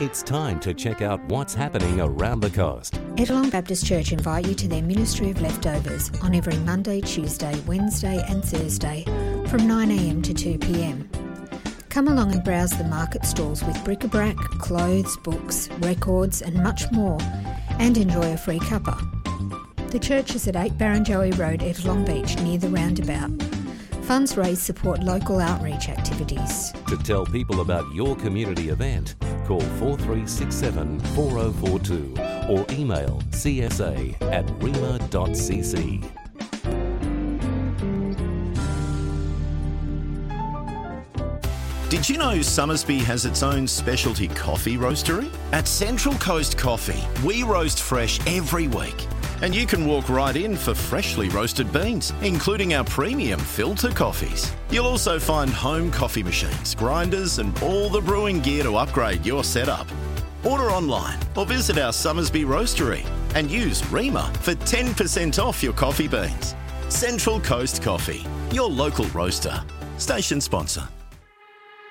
It's time to check out what's happening around the coast. Ettalong Baptist Church invite you to their Ministry of Leftovers on every Monday, Tuesday, Wednesday and Thursday from 9am to 2pm. Come along and browse the market stalls with bric-a-brac, clothes, books, records and much more, and enjoy a free cuppa. The church is at 8 Barrenjoey Road, Ettalong Beach, near the roundabout. Funds raised support local outreach activities. To tell people about your community event, call 4367 4042 or email csa@rema.cc. Did you know Summersby has its own specialty coffee roastery? At Central Coast Coffee, we roast fresh every week. And you can walk right in for freshly roasted beans, including our premium filter coffees. You'll also find home coffee machines, grinders, and all the brewing gear to upgrade your setup. Order online or visit our Summersby roastery and use REMA for 10% off your coffee beans. Central Coast Coffee, your local roaster. Station sponsor.